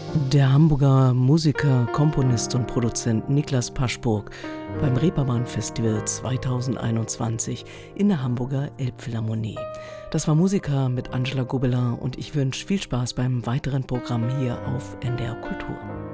Der Hamburger Musiker, Komponist und Produzent Niklas Paschburg beim Reeperbahn Festival 2021 in der Hamburger Elbphilharmonie. Das war Musiker mit Angela Gobelin und ich wünsche viel Spaß beim weiteren Programm hier auf NDR Kultur.